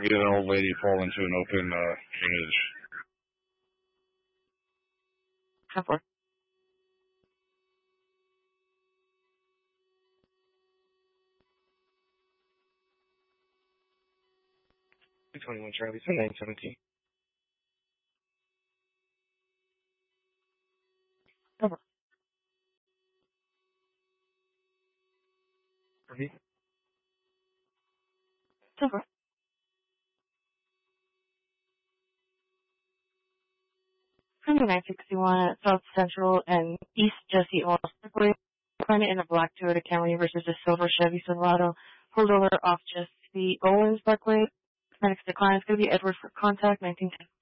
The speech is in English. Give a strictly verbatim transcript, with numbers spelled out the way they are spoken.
we had an old lady fall into an open uh, drainage. How far? two twenty-one Charlie, nine seventeen. Over. Repeat. Over. twenty-nine sixty-one at South Central and East Jesse Owens Parkway. Find it in a black Toyota Camry versus a silver Chevy Silverado. Pulled over off Jesse Owens Parkway. Next decline is going to be Edward for contact, nineteen ten.